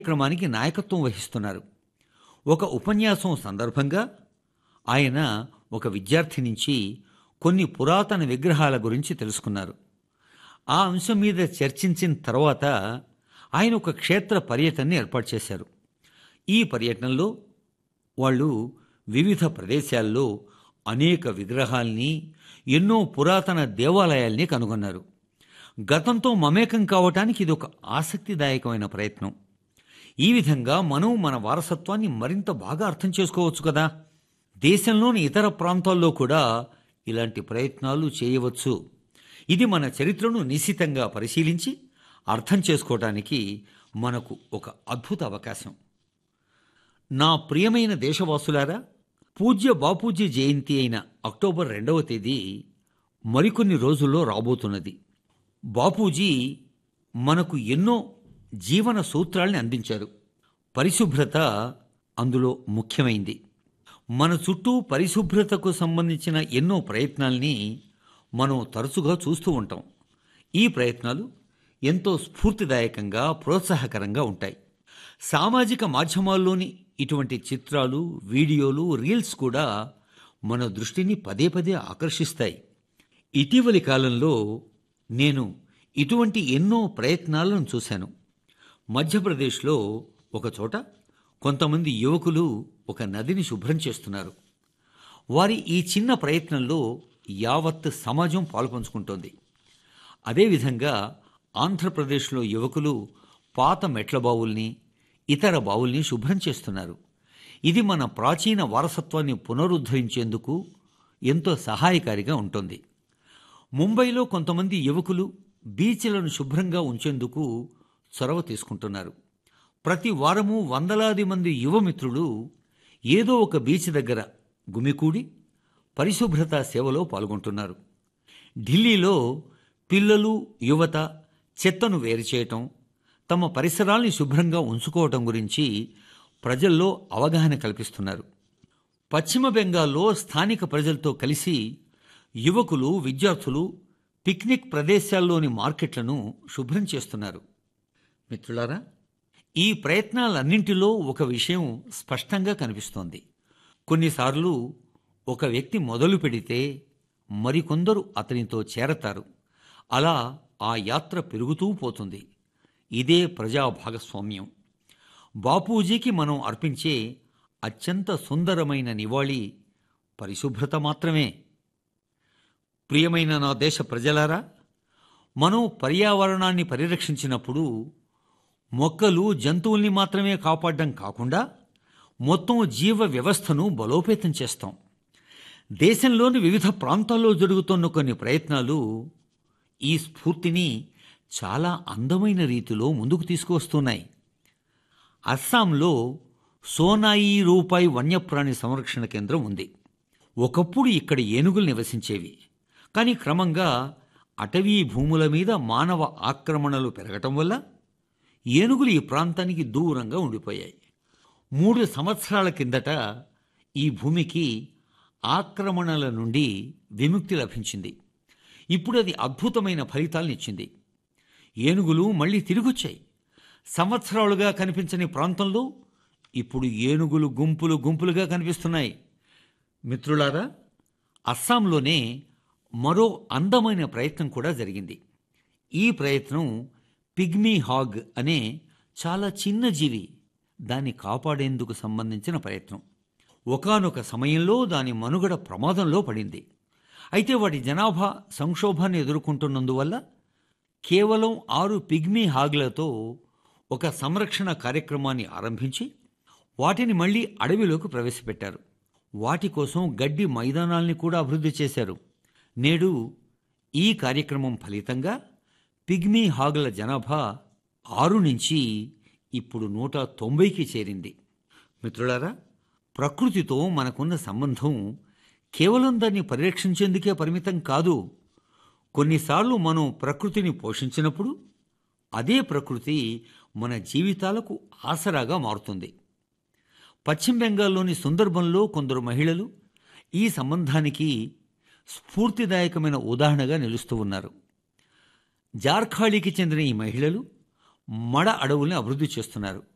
కార్యక్రమానికి నాయకత్వం వహిస్తున్నారు. ఒక ఉపన్యాసం సందర్భంగా ఆయన ఒక విద్యార్థి నుంచి కొన్ని పురాతన విగ్రహాల గురించి తెలుసుకున్నారు. ఆ అంశం మీద చర్చించిన తర్వాత ఆయన ఒక క్షేత్ర పర్యటనని ఏర్పాటు చేశారు. ఈ పర్యటనలో వాళ్ళు వివిధ ప్రదేశాల్లో అనేక విగ్రహాల్ని, ఎన్నో పురాతన దేవాలయాల్ని కనుగొన్నారు. గతంతో మమేకం కావటానికి ఇది ఒక ఆసక్తిదాయకమైన ప్రయత్నం. ఈ విధంగా మనం మన వారసత్వాన్ని మరింత బాగా అర్థం చేసుకోవచ్చు కదా. దేశంలోని ఇతర ప్రాంతాల్లో కూడా ఇలాంటి ప్రయత్నాలు చేయవచ్చు. ఇది మన చరిత్రను నిశితంగా పరిశీలించి అర్థం చేసుకోవటానికి మనకు ఒక అద్భుత అవకాశం. నా ప్రియమైన దేశవాసులారా, పూజ్య బాపూజీ జయంతి అయిన అక్టోబర్ 2వ తేదీ మరికొన్ని రోజుల్లో రాబోతున్నది. బాపూజీ మనకు ఎన్నో జీవన సూత్రాల్ని అందించారు. పరిశుభ్రత అందులో ముఖ్యమైంది. మన చుట్టూ పరిశుభ్రతకు సంబంధించిన ఎన్నో ప్రయత్నాల్ని మనం తరచుగా చూస్తూ ఉంటాం. ఈ ప్రయత్నాలు ఎంతో స్ఫూర్తిదాయకంగా, ప్రోత్సాహకరంగా ఉంటాయి. సామాజిక మాధ్యమాల్లోని ఇటువంటి చిత్రాలు, వీడియోలు, రీల్స్ కూడా మన దృష్టిని పదే పదే ఆకర్షిస్తాయి. ఇటీవలి కాలంలో నేను ఇటువంటి ఎన్నో ప్రయత్నాలను చూశాను. మధ్యప్రదేశ్లో ఒకచోట కొంతమంది యువకులు ఒక నదిని శుభ్రం చేస్తున్నారు. వారి ఈ చిన్న ప్రయత్నంలో యావత్ సమాజం పాలుపంచుకుంటోంది. అదేవిధంగా ఆంధ్రప్రదేశ్లో యువకులు పాత మెట్ల బావుల్ని, ఇతర బావుల్ని శుభ్రం చేస్తున్నారు. ఇది మన ప్రాచీన వారసత్వాన్ని పునరుద్ధరించేందుకు ఎంతో సహాయకారిగా ఉంటుంది. ముంబైలో కొంతమంది యువకులు బీచ్లను శుభ్రంగా ఉంచేందుకు చొరవ తీసుకుంటున్నారు. ప్రతి వారము వందలాది మంది యువమిత్రులు ఏదో ఒక బీచ్ దగ్గర గుమికూడి పరిశుభ్రత సేవలో పాల్గొంటున్నారు. ఢిల్లీలో పిల్లలు, యువత చెత్తను వేరు చేయటం, తమ పరిసరాల్ని శుభ్రంగా ఉంచుకోవటం గురించి ప్రజల్లో అవగాహన కల్పిస్తున్నారు. పశ్చిమ బెంగాల్లో స్థానిక ప్రజలతో కలిసి యువకులు, విద్యార్థులు పిక్నిక్ ప్రదేశాల్లోని మార్కెట్లను శుభ్రం చేస్తున్నారు. మిత్రులారా, ఈ ప్రయత్నాలన్నింటిలో ఒక విషయం స్పష్టంగా కనిపిస్తోంది. కొన్నిసార్లు ఒక వ్యక్తి మొదలు పెడితే మరికొందరు అతనితో చేరతారు. అలా ఆ యాత్ర పెరుగుతూ పోతుంది. ఇదే ప్రజా భాగస్వామ్యం. బాపూజీకి మనం అర్పించే అత్యంత సుందరమైన నివాళి పరిశుభ్రత మాత్రమే. ప్రియమైన నా దేశ ప్రజలారా, మనం పర్యావరణాన్ని పరిరక్షించినప్పుడు మొక్కలు, జంతువుల్ని మాత్రమే కాపాడడం కాకుండా మొత్తం జీవ వ్యవస్థను బలోపేతం చేస్తాం. దేశంలోని వివిధ ప్రాంతాల్లో జరుగుతున్న కొన్ని ప్రయత్నాలు ఈ స్ఫూర్తిని చాలా అందమైన రీతిలో ముందుకు తీసుకువస్తున్నాయి. అస్సాంలో సోనాయి రూపాయి వన్యప్రాణి సంరక్షణ కేంద్రం ఉంది. ఒకప్పుడు ఇక్కడ ఏనుగులు నివసించేవి. కానీ క్రమంగా అటవీ భూముల మీద మానవ ఆక్రమణలు పెరగటం వల్ల ఏనుగులు ఈ ప్రాంతానికి దూరంగా ఉండిపోయాయి. 3 సంవత్సరాల కిందట ఈ భూమికి ఆక్రమణల నుండి విముక్తి లభించింది. ఇప్పుడు అది అద్భుతమైన ఫలితాలనిచ్చింది. ఏనుగులు మళ్ళీ తిరిగొచ్చాయి. సంవత్సరాలుగా కనిపించని ప్రాంతంలో ఇప్పుడు ఏనుగులు గుంపులు గుంపులుగా కనిపిస్తున్నాయి. మిత్రులారా, అస్సాంలోనే మరో అందమైన ప్రయత్నం కూడా జరిగింది. ఈ ప్రయత్నం పిగ్మీ హాగ్ అనే చాలా చిన్న జీవి, దాన్ని కాపాడేందుకు సంబంధించిన ప్రయత్నం. ఒకానొక సమయంలో దాని మనుగడ ప్రమాదంలో పడింది. అయితే వాటి జనాభా సంక్షోభాన్ని ఎదుర్కొంటున్నందువల్ల కేవలం 6 పిగ్మీ హాగ్లతో ఒక సంరక్షణ కార్యక్రమాన్ని ఆరంభించి వాటిని మళ్లీ అడవిలోకి ప్రవేశపెట్టారు. వాటి కోసం గడ్డి మైదానాల్ని కూడా అభివృద్ధి చేశారు. నేడు ఈ కార్యక్రమం ఫలితంగా పిగ్మీ హాగ్ల జనాభా 6 నుంచి ఇప్పుడు 190కి చేరింది. మిత్రులారా, ప్రకృతితో మనకున్న సంబంధం కేవలం దాన్ని పరిరక్షించేందుకే పరిమితం కాదు. కొన్నిసార్లు మనం ప్రకృతిని పోషించినప్పుడు అదే ప్రకృతి మన జీవితాలకు ఆసరాగా మారుతుంది. పశ్చిమ బెంగాల్లోని సుందర్బన్లో కొందరు మహిళలు ఈ సంబంధానికి స్ఫూర్తిదాయకమైన ఉదాహరణగా నిలుస్తూ ఉన్నారు. జార్ఖాళీకి చెందిన ఈ మహిళలు మడ అడవుల్ని అభివృద్ధి చేస్తున్నారు.